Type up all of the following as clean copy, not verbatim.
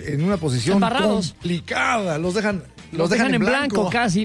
en una posición embarrados, complicada. Los dejan en blanco casi.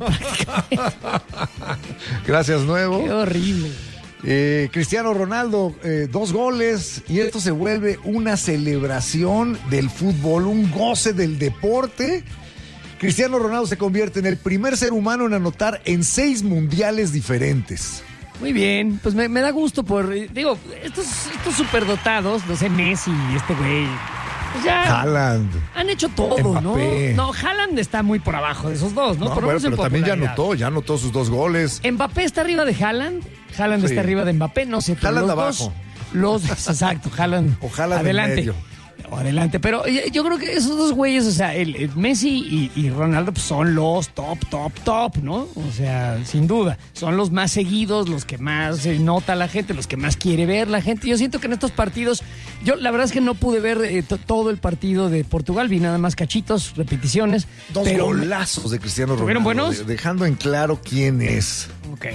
Gracias, Nuevo. Qué horrible. Cristiano Ronaldo, 2 goles, y esto se vuelve una celebración del fútbol, un goce del deporte. Cristiano Ronaldo se convierte en el primer ser humano en anotar en 6 mundiales diferentes. Muy bien, pues me da gusto digo, estos superdotados, no sé, Messi y este güey, pues ya Haaland. Han hecho todo, Mbappé. ¿no? No, Haaland está muy por abajo de esos dos, ¿no? Bueno, pero también ya anotó sus 2 goles. Mbappé está arriba de Haaland sí. Está arriba de Mbappé, no sé. Haaland abajo. Exacto, Haaland. O Haaland adelante. En medio. Adelante, pero yo creo que esos dos güeyes, o sea, el Messi y Ronaldo pues son los top, ¿no? O sea, sin duda, son los más seguidos, los que más nota la gente, los que más quiere ver la gente. Yo siento que en estos partidos, yo la verdad es que no pude ver todo el partido de Portugal, vi nada más cachitos, repeticiones. 2 golazos de Cristiano Ronaldo. ¿Fueron buenos? Dejando en claro quién es. Ok.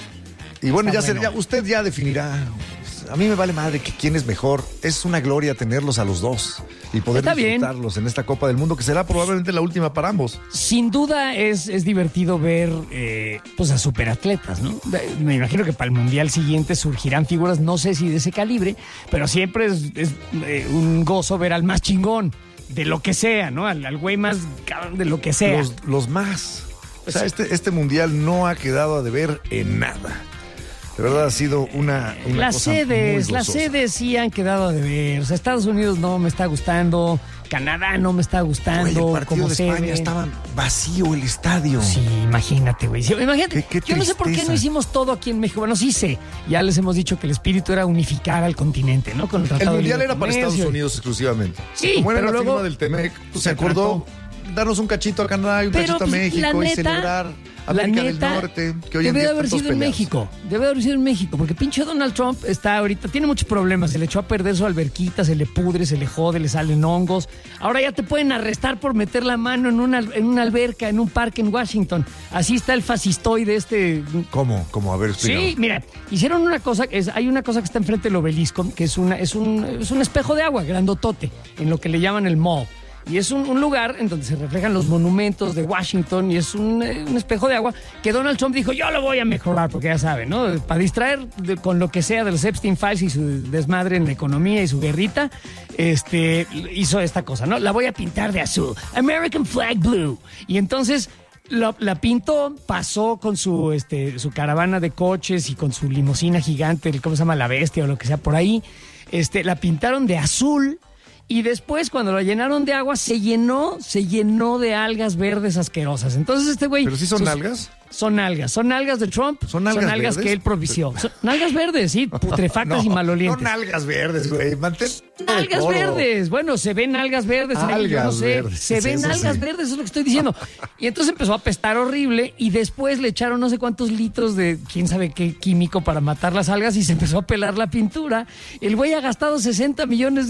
Y bueno, usted ya definirá. A mí me vale madre que quién es mejor. Es una gloria tenerlos a los dos y poder disfrutarlos en esta Copa del Mundo, que será probablemente la última para ambos. Sin duda es divertido ver pues a superatletas, ¿no? Me imagino que para el Mundial siguiente surgirán figuras, no sé si de ese calibre, pero siempre es un gozo ver al más chingón, de lo que sea, ¿no? Al güey más cabrón de lo que sea. Los más. O sea, este Mundial no ha quedado a deber en nada. De verdad ha sido una las cosa sedes, muy las gozosa. sedes sí han quedado a deber. O sea, Estados Unidos no me está gustando, Canadá no me está gustando. Güey, el partido de España sede. estaba vacío el estadio. Sí, imagínate, güey. Sí, imagínate. Qué yo no sé por qué no hicimos todo aquí en México. Bueno, sí sé. Ya les hemos dicho que el espíritu era unificar al continente, ¿no? Con el Tratado Mundial de era para Comercio. Estados Unidos exclusivamente. Sí, como era pero la luego firma del TEMEC, pues se acordó darnos un cachito a Canadá y un cachito a pues, México y celebrar América del Norte, que hoy en debe día haber están sido todos en peleados. México. Debe haber sido en México, porque pinche Donald Trump está ahorita, tiene muchos problemas. Se le echó a perder su alberquita, se le pudre, se le jode, le salen hongos. Ahora ya te pueden arrestar por meter la mano en una alberca, en un parque en Washington. Así está el fascistoide este. ¿Cómo? A ver, explícame. Sí, mira, hicieron una cosa, hay una cosa que está enfrente del obelisco, que es un espejo de agua grandotote, en lo que le llaman el mall. Y es un lugar en donde se reflejan los monumentos de Washington y es un espejo de agua que Donald Trump dijo, yo lo voy a mejorar, porque ya saben, ¿no? Para distraer con lo que sea de los Epstein Files y su desmadre en la economía y su guerrita, hizo esta cosa, ¿no? La voy a pintar de azul, American Flag Blue. Y entonces la pintó, pasó con su caravana de coches y con su limusina gigante, ¿cómo se llama? La Bestia o lo que sea por ahí. La pintaron de azul. Y después, cuando la llenaron de agua, se llenó de algas verdes asquerosas. Entonces este güey... ¿Pero sí son algas? Son algas de Trump. ¿Son algas verdes? Que él propició. Son algas verdes, sí, putrefactas y malolientes. Son algas verdes, güey. Algas verdes. Bueno, se ven algas verdes. Yo no sé. Verdes. Se ven algas verdes, eso es lo que estoy diciendo. Y entonces empezó a apestar horrible y después le echaron no sé cuántos litros de quién sabe qué químico para matar las algas y se empezó a pelar la pintura. El güey ha gastado $60 millones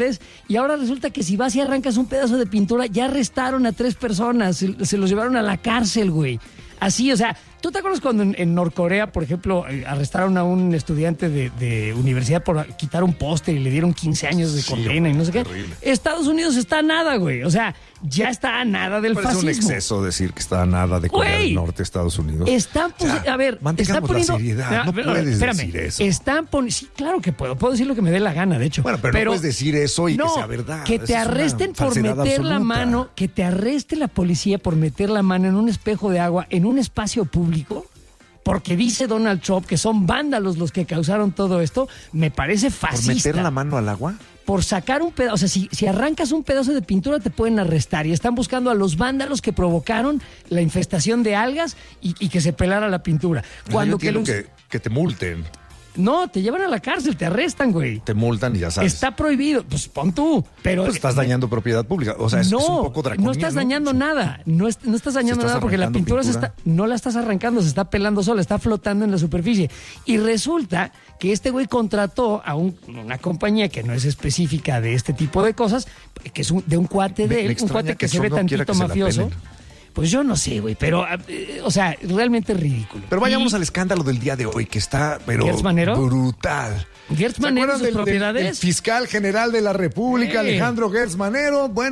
y ahora resulta que si vas y arrancas un pedazo de pintura, ya arrestaron a 3 personas. Se los llevaron a la cárcel, güey. Así, o sea, ¿tú te acuerdas cuando en Norcorea, por ejemplo, arrestaron a un estudiante de universidad por quitar un póster y le dieron 15 años de condena y no sé qué? Terrible. Estados Unidos está a nada, güey. O sea, ya está a nada del Parece fascismo. un exceso decir que está a nada de Corea del Norte, Estados Unidos. Están, a ver, están poniendo... la seriedad, no puedes decir eso. Están poniendo... Sí, claro que puedo decir lo que me dé la gana, de hecho. Bueno, pero no puedes decir eso y que sea verdad. Que te arresten por meter la mano, que te arreste la policía por meter la mano en un espejo de agua, en un espacio público, porque dice Donald Trump que son vándalos los que causaron todo esto, me parece fascista. ¿Por meter la mano al agua? Por sacar un pedazo, o sea, si arrancas un pedazo de pintura te pueden arrestar y están buscando a los vándalos que provocaron la infestación de algas y que se pelara la pintura. Cuando que te multen. No, te llevan a la cárcel, te arrestan, güey. Te multan y ya sabes. Está prohibido, pues pon tú. Pero pues estás dañando propiedad pública. O sea, es un poco draconiano. No estás dañando nada. No estás dañando nada porque la pintura no la estás arrancando, se está pelando sola, está flotando en la superficie. Y resulta que este güey contrató a una compañía que no es específica de este tipo de cosas, que es de un cuate de él, un cuate que se ve tantito mafioso. Pues yo no sé, güey, pero, o sea, realmente ridículo. Pero vayamos al escándalo del día de hoy, que está, pero ¿Gertz Manero? Brutal. ¿Gertz Manero y sus propiedades? El fiscal general de la República, Alejandro Gertz Manero, bueno.